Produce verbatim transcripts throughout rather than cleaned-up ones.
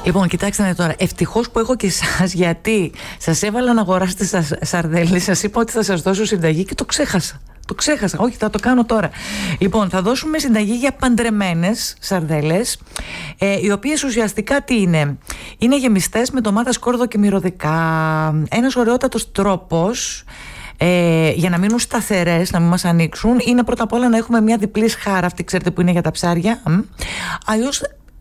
Λοιπόν, κοιτάξτε τώρα. Ευτυχώς που έχω και εσάς, γιατί σας έβαλα να αγοράσετε σας σαρδέλες. Σας είπα ότι θα σας δώσω συνταγή και το ξέχασα. Το ξέχασα. Όχι, θα το κάνω τώρα. Λοιπόν, θα δώσουμε συνταγή για παντρεμένες σαρδέλες, ε, οι οποίες ουσιαστικά τι είναι? Είναι γεμιστές με ντομάτα, σκόρδο και μυρωδικά. Ένας ωραιότατος τρόπος ε, για να μείνουν σταθερές, να μην μας ανοίξουν, είναι πρώτα απ' όλα να έχουμε μια διπλή σχάρα. Αυτή ξέρετε που είναι για τα ψάρια. Αλλιώς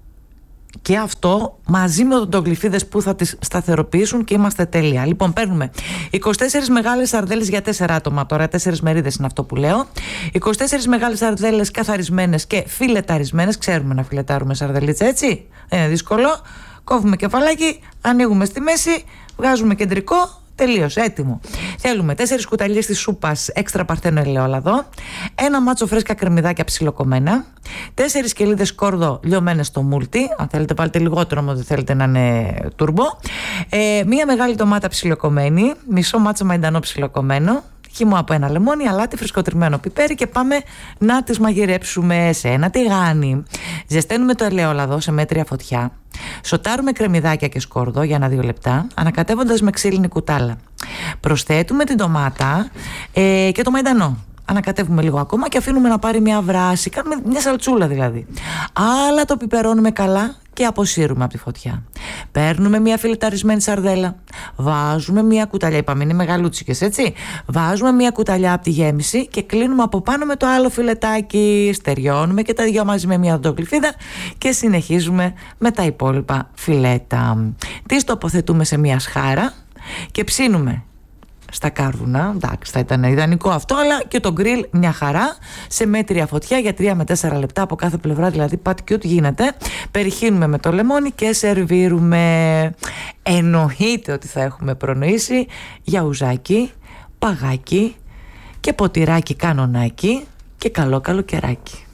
και αυτό μαζί με οδοντογλυφίδες που θα τις σταθεροποιήσουν και είμαστε τέλεια. Λοιπόν, παίρνουμε είκοσι τέσσερις μεγάλες σαρδέλες για τέσσερα άτομα. Τώρα τέσσερις μερίδες είναι αυτό που λέω. είκοσι τέσσερις μεγάλες σαρδέλες καθαρισμένες και φιλεταρισμένες. Ξέρουμε να φιλετάρουμε σαρδελίτσα, έτσι. Δεν είναι δύσκολο. Κόβουμε κεφαλάκι, ανοίγουμε στη μέση, βγάζουμε κεντρικό. Τελείωσε, έτοιμο. Θέλουμε τέσσερις κουταλιές της σούπας έξτρα παρθένο ελαιόλαδο, ένα μάτσο φρέσκα κρεμμυδάκια ψιλοκομμένα, τέσσερις κελίδες σκόρδο λιωμένες στο μούλτι. Αν θέλετε, βάλτε λιγότερο, αν δεν θέλετε να είναι τουρμπο. Ε, μία μεγάλη ντομάτα ψιλοκομμένη, μισό μάτσο μαϊντανό ψιλοκομμένο, χυμό από ένα λεμόνι, αλάτι, φρεσκοτριμμένο πιπέρι και πάμε να τις μαγειρέψουμε σε ένα τηγάνι. Ζεσταίνουμε το ελαιόλαδο σε μέτρια φωτιά. Σοτάρουμε κρεμμυδάκια και σκόρδο για ένα-δύο λεπτά, ανακατεύοντας με ξύλινη κουτάλα. Προσθέτουμε την ντομάτα ε, και το μαϊντανό. Ανακατεύουμε λίγο ακόμα και αφήνουμε να πάρει μια βράση. Κάνουμε μια σαλτσούλα δηλαδή. Άλλα το πιπερώνουμε καλά και αποσύρουμε από τη φωτιά. Παίρνουμε μια φιλεταρισμένη σαρδέλα. Βάζουμε μια κουταλιά. Είπαμε είναι μεγαλούτσικες, έτσι. Βάζουμε μια κουταλιά από τη γέμιση και κλείνουμε από πάνω με το άλλο φιλετάκι. Στεριώνουμε και τα δυο μαζί με μια οδοντογλυφίδα και συνεχίζουμε με τα υπόλοιπα φιλέτα. Τις τοποθετούμε σε μια σχάρα και ψήνουμε στα κάρβουνα, εντάξει, θα ήταν ιδανικό αυτό, αλλά και το γκριλ μια χαρά σε μέτρια φωτιά για τρία με τέσσερα λεπτά από κάθε πλευρά, δηλαδή πατ κιούτ γίνεται. Περιχύνουμε με το λεμόνι και σερβίρουμε. Εννοείται ότι θα έχουμε προνοήσει γιαουζάκι, παγάκι και ποτηράκι κανονάκι και καλό καλοκαιράκι.